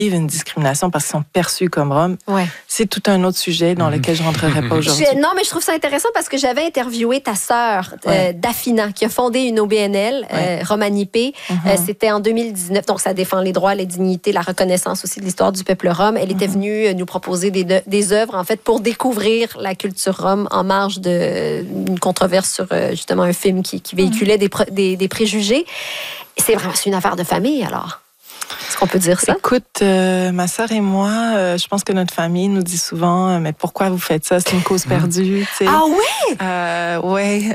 une discrimination parce qu'ils sont perçus comme roms. Ouais. C'est tout un autre sujet dans lequel je ne rentrerai pas aujourd'hui. Non, mais je trouve ça intéressant parce que j'avais interviewé ta sœur, Dafina, qui a fondé une OBNL, Romanipé. C'était en 2019. Donc, ça défend les droits, les dignités, la reconnaissance aussi de l'histoire du peuple rom. Elle était venue nous proposer des œuvres, en fait, pour découvrir la culture rom en marge d'une controverse sur, justement, un film qui véhiculait des préjugés. C'est une affaire de famille, alors? Est-ce qu'on peut dire ça? Écoute, ma sœur et moi, je pense que notre famille nous dit souvent, mais pourquoi vous faites ça? C'est une cause perdue. T'sais. Ah oui? Ouais.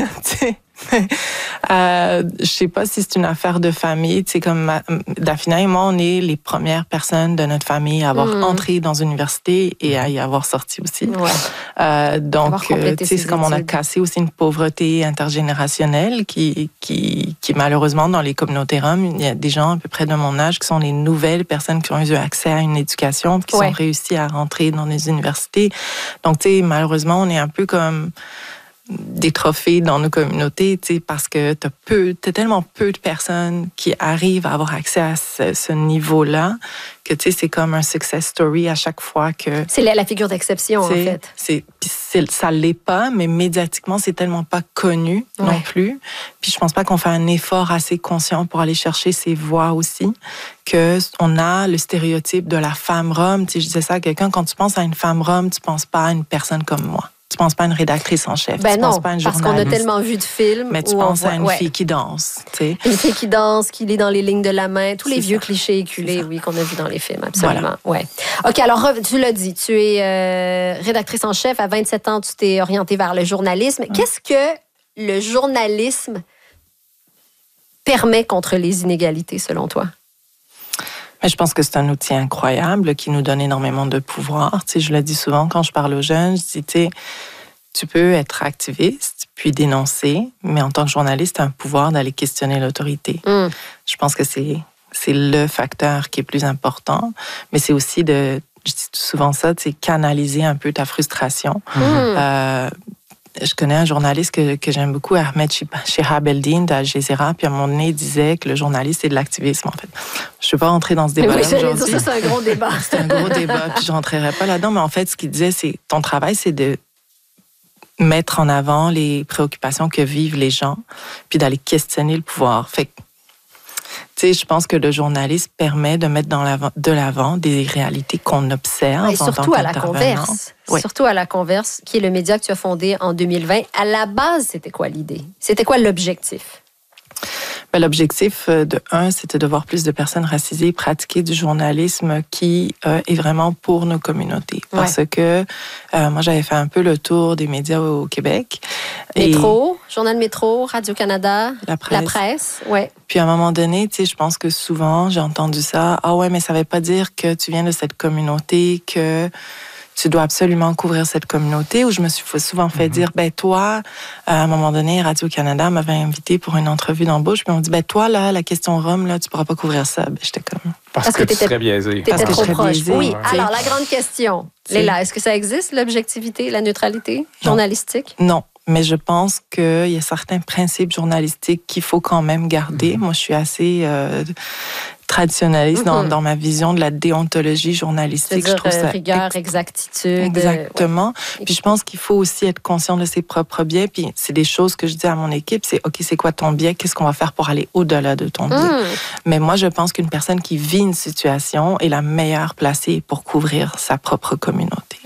Je sais pas si c'est une affaire de famille. Tu sais, comme Dafina et moi, on est les premières personnes de notre famille à avoir entré dans une université et à y avoir sorti aussi. Ouais. Donc, tu sais, c'est comme on a cassé aussi une pauvreté intergénérationnelle qui malheureusement, dans les communautés roms, il y a des gens à peu près de mon âge qui sont les nouvelles personnes qui ont eu accès à une éducation, qui ont réussi à rentrer dans les universités. Donc, tu sais, malheureusement, on est un peu comme des trophées dans nos communautés, tu sais, parce que t'as tellement peu de personnes qui arrivent à avoir accès à ce niveau-là que, tu sais, c'est comme un success story à chaque fois que... C'est la figure d'exception, en fait. Ça l'est pas, mais médiatiquement, c'est tellement pas connu non plus. Puis je pense pas qu'on fait un effort assez conscient pour aller chercher ces voix aussi, qu'on a le stéréotype de la femme rom. Tu sais, je disais ça à quelqu'un, quand tu penses à une femme rom, tu penses pas à une personne comme moi. Tu penses pas à une rédactrice en chef. Ben tu non, penses pas à une journaliste. parce qu'on a tellement vu de films. Mais tu penses à une fille qui danse. Tu sais. Une fille qui danse, qui lit dans les lignes de la main. Tous les vieux clichés éculés, qu'on a vus dans les films, absolument. Voilà. Ouais. OK, alors, tu l'as dit, tu es rédactrice en chef. À 27 ans, tu t'es orientée vers le journalisme. Qu'est-ce que le journalisme permet contre les inégalités, selon toi? Mais je pense que c'est un outil incroyable qui nous donne énormément de pouvoir. Tu sais, je le dis souvent quand je parle aux jeunes, je dis, tu sais, tu peux être activiste puis dénoncer, mais en tant que journaliste, tu as un pouvoir d'aller questionner l'autorité. Je pense que c'est le facteur qui est plus important, mais c'est aussi je dis souvent ça, tu sais, canaliser un peu ta frustration. Je connais un journaliste que j'aime beaucoup, Ahmed Shihab Eldin d'Al Jazeera, puis à un moment donné, il disait que le journaliste, c'est de l'activisme, en fait. Je ne vais pas rentrer dans ce débat-là aujourd'hui. Ça, c'est un gros débat. C'est un gros débat, puis je ne rentrerai pas là-dedans, mais en fait, ce qu'il disait, c'est ton travail, c'est de mettre en avant les préoccupations que vivent les gens, puis d'aller questionner le pouvoir. Fait que, tu sais, je pense que le journalisme permet de mettre de l'avant des réalités qu'on observe. Et surtout à la Converse. Oui. Surtout à la Converse, qui est le média que tu as fondé en 2020. À la base, c'était quoi l'idée? C'était quoi l'objectif? Ben, l'objectif c'était de voir plus de personnes racisées pratiquer du journalisme qui est vraiment pour nos communautés. Parce que moi, j'avais fait un peu le tour des médias au Québec. Métro, Journal Métro, Radio-Canada, La Presse. Ouais. Puis à un moment donné, tu sais, je pense que souvent, j'ai entendu ça. Ah ouais, mais ça ne veut pas dire que tu viens de cette communauté, que tu dois absolument couvrir cette communauté. Ou je me suis souvent fait dire, ben toi, à un moment donné, Radio-Canada m'avait invité pour une entrevue d'embauche, puis on me dit, ben toi, là, la question Rome, là, tu pourras pas couvrir ça. Ben, j'étais comme... Parce que tu serais biaisé. T'étais trop proche. Oui. Alors, la grande question. Léla, est-ce que ça existe, l'objectivité, la neutralité journalistique? Non. Mais je pense qu'il y a certains principes journalistiques qu'il faut quand même garder. Moi, je suis assez traditionnaliste dans ma vision de la déontologie journalistique. Je trouve ça rigueur, exactitude. Exactement. Puis je pense qu'il faut aussi être conscient de ses propres biais. Puis c'est des choses que je dis à mon équipe, c'est OK, c'est quoi ton biais? Qu'est-ce qu'on va faire pour aller au-delà de ton biais? Mais moi, je pense qu'une personne qui vit une situation est la meilleure placée pour couvrir sa propre communauté.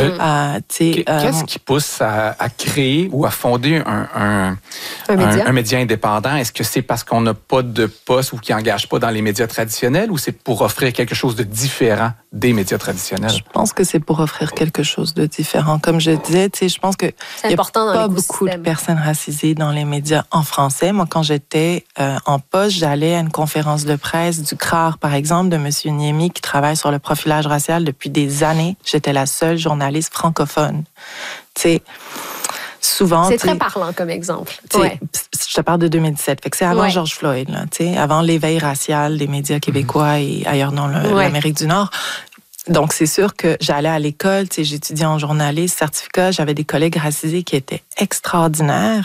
Qu'est-ce qui pousse à créer ou à fonder un média indépendant? Est-ce que c'est parce qu'on n'a pas de poste ou qui n'engage pas dans les médias traditionnels ou c'est pour offrir quelque chose de différent des médias traditionnels? Je pense que c'est pour offrir quelque chose de différent. Comme je disais, je pense que il n'y a pas beaucoup de personnes racisées dans les médias en français. Moi, quand j'étais en poste, j'allais à une conférence de presse du CRAR, par exemple, de M. Niemi, qui travaille sur le profilage racial depuis des années. J'étais la seule journaliste francophone. Tu sais, souvent... C'est très parlant comme exemple. Je te parle de 2017. Fait que c'est avant George Floyd, là, avant l'éveil racial des médias québécois et ailleurs dans l'Amérique du Nord. Donc, c'est sûr que j'allais à l'école, j'étudiais en journalisme, certificat, j'avais des collègues racisés qui étaient extraordinaires.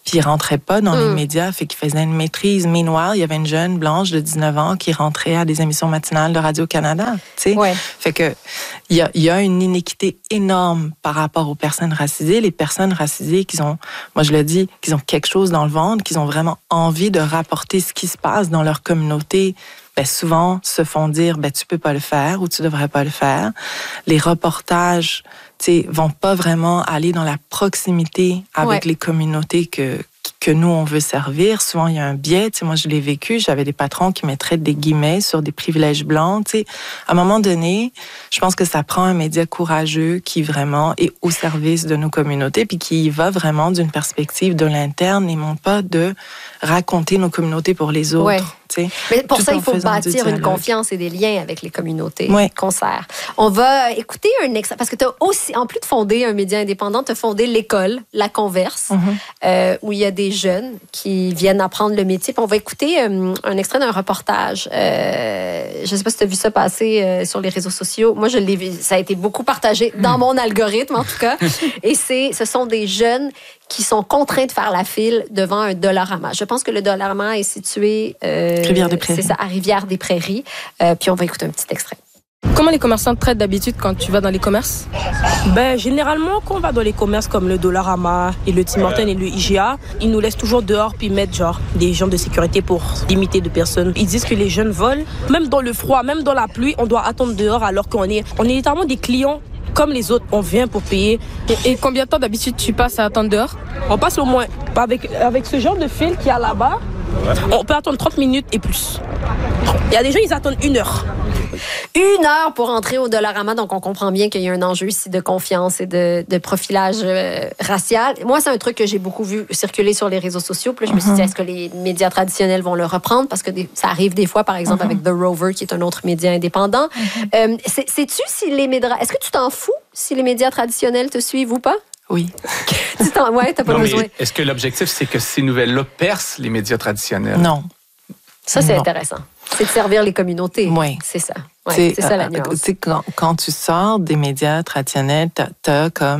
Puis il rentrait pas dans les médias, fait qu'il faisait une maîtrise. Meanwhile, il y avait une jeune blanche de 19 ans qui rentrait à des émissions matinales de Radio-Canada, tu sais. Fait que il y a une inéquité énorme par rapport aux personnes racisées. Les personnes racisées qui ont, moi je le dis, qui ont quelque chose dans le ventre, qui ont vraiment envie de rapporter ce qui se passe dans leur communauté, ben souvent se font dire ben tu peux pas le faire ou tu devrais pas le faire. Les reportages, tu sais, vont pas vraiment aller dans la proximité avec les communautés que nous, on veut servir. Souvent, il y a un biais. Tu sais, moi, je l'ai vécu. J'avais des patrons qui mettraient des guillemets sur des privilèges blancs. Tu sais, à un moment donné, je pense que ça prend un média courageux qui vraiment est au service de nos communautés puis qui va vraiment d'une perspective de l'interne et non pas de raconter nos communautés pour les autres. Ouais. Mais pour ça, il faut bâtir une dialogue. Confiance et des liens avec les communautés qu'on sert. On va écouter un extrait, parce que tu as aussi, en plus de fonder un média indépendant, tu as fondé l'école, La Converse, où il y a des jeunes qui viennent apprendre le métier. Puis on va écouter un extrait d'un reportage. Je ne sais pas si tu as vu ça passer sur les réseaux sociaux. Moi, je l'ai vu. Ça a été beaucoup partagé dans mon algorithme, en tout cas. Et ce sont des jeunes qui sont contraints de faire la file devant un Dollarama. Je pense que le Dollarama est situé Rivière-des-Prairies. C'est ça, à Rivière-des-Prairies. Puis on va écouter un petit extrait. Comment les commerçants te traitent d'habitude quand tu vas dans les commerces? Généralement, quand on va dans les commerces comme le Dollarama et le Tim Hortons et le IGA, ils nous laissent toujours dehors puis mettent genre des gens de sécurité pour limiter de personnes. Ils disent que les jeunes volent. Même dans le froid, même dans la pluie, on doit attendre dehors alors qu'on est littéralement des clients comme les autres. On vient pour payer. Et combien de temps d'habitude tu passes à attendre dehors? On passe au moins, avec ce genre de fil qu'il y a là-bas, on peut attendre 30 minutes et plus. Il y a des gens, ils attendent 1 heure. 1 heure pour entrer au Dollarama, donc on comprend bien qu'il y a un enjeu ici de confiance et de profilage racial. Moi, c'est un truc que j'ai beaucoup vu circuler sur les réseaux sociaux. Puis là, je me suis dit, est-ce que les médias traditionnels vont le reprendre? Parce que ça arrive des fois, par exemple, avec The Rover, qui est un autre média indépendant. Sais-tu si les médias... Est-ce que tu t'en fous si les médias traditionnels te suivent ou pas? Oui. Ouais, t'as pas besoin. Est-ce que l'objectif, c'est que ces nouvelles-là percent les médias traditionnels? Non. Ça, c'est intéressant. C'est de servir les communautés. Oui. C'est ça. Ouais, c'est ça la nuance. Quand tu sors des médias traditionnels, t'as comme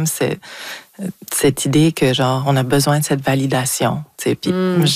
cette idée que, genre, on a besoin de cette validation. Puis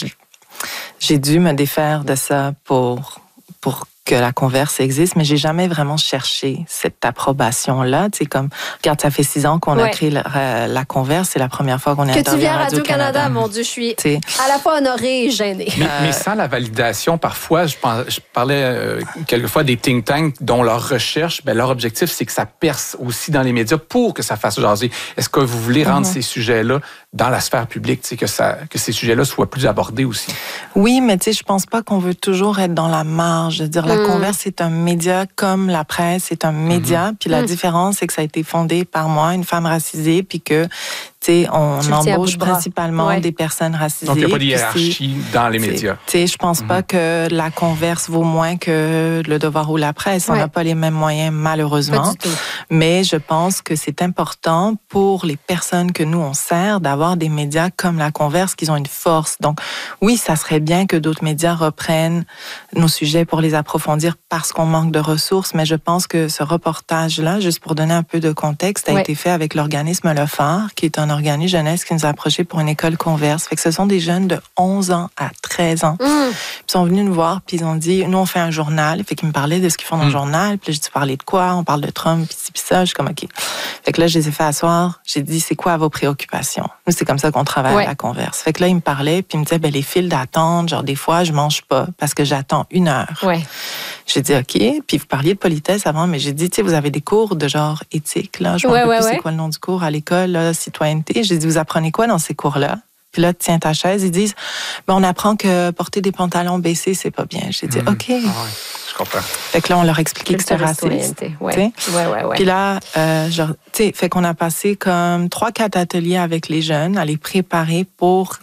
j'ai dû me défaire de ça pour que la Converse existe, mais j'ai jamais vraiment cherché cette approbation-là. Tu sais, comme, regarde, ça fait 6 ans qu'on a créé la Converse, c'est la première fois qu'on est interviewé à Radio-Canada. Mon Dieu, je suis à la fois honorée et gênée. Mais sans la validation, parfois, je parlais quelquefois des think tanks dont leur recherche, leur objectif, c'est que ça perce aussi dans les médias pour que ça fasse jaser. Est-ce que vous voulez rendre ces sujets-là dans la sphère publique, que ces sujets-là soient plus abordés aussi? Oui, mais tu sais, je pense pas qu'on veut toujours être dans la marge. Je veux dire, la Converse, c'est un média comme la presse, c'est un média. Puis la différence, c'est que ça a été fondé par moi, une femme racisée, puis que, tu sais, on embauche principalement des personnes racisées. Donc, il n'y a pas de hiérarchie dans les médias. Tu sais, je pense pas que la Converse vaut moins que le Devoir ou la presse. On n'a pas les mêmes moyens, malheureusement. Pas du tout. Mais je pense que c'est important pour les personnes que nous, on sert, d'avoir des médias comme la Converse qui ont une force. Donc, oui, ça serait bien que d'autres médias reprennent nos sujets pour les approfondir parce qu'on manque de ressources. Mais je pense que ce reportage-là, juste pour donner un peu de contexte, a été fait avec l'organisme Le Phare, qui est un organisme jeunesse qui nous a approchés pour une école Converse. Fait que ce sont des jeunes de 11 ans à 13 ans. Ils sont venus nous voir, puis ils ont dit, nous, on fait un journal. Fait qu'ils me parlaient de ce qu'ils font dans le journal. Puis là, j'ai dit, parler de quoi? On parle de Trump, puis ça. Je suis comme, OK. Fait que là, je les ai fait asseoir. J'ai dit, c'est quoi vos préoccupations? Nous, c'est comme ça qu'on travaille à la Converse. Fait que là, ils me parlaient, puis ils me disaient, les files d'attente, genre, des fois, je mange pas parce que j'attends 1 heure. J'ai dit, OK. Puis vous parliez de politesse avant, mais j'ai dit, tu sais, vous avez des cours de genre éthique, là. Je me rappelle plus c'est quoi le nom du cours à l'école, là, citoyenneté. J'ai dit, vous apprenez quoi dans ces cours-là? Puis là, tiens ta chaise, ils disent, on apprend que porter des pantalons baissés, c'est pas bien. J'ai dit, OK. Je comprends. Fait que là, on leur expliquait que c'était raciste. Puis là, fait qu'on a passé comme 3-4 ateliers avec les jeunes à les préparer pour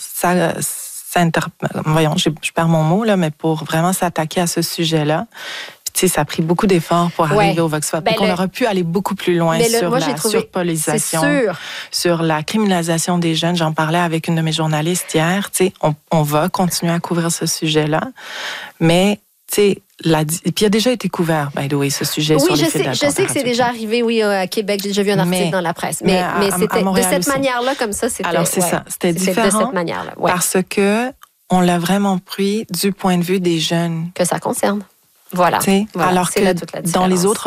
voyons, je perds mon mot, là, mais pour vraiment s'attaquer à ce sujet-là. Ça a pris beaucoup d'efforts pour arriver au Vox Pop. On aurait pu aller beaucoup plus loin sur la surpolarisation, sur la criminalisation des jeunes. J'en parlais avec une de mes journalistes hier. On va continuer à couvrir ce sujet-là. Mais puis il a déjà été couvert, by the way, ce sujet sur l'effet de la je sais que c'est déjà arrivé, oui, à Québec. J'ai déjà vu un article dans la presse. Mais c'était de cette manière-là, comme ça, c'était... Alors, c'est ça. C'était différent de cette manière-là. Parce que on l'a vraiment pris du point de vue des jeunes. Que ça concerne. Voilà. Alors que dans les autres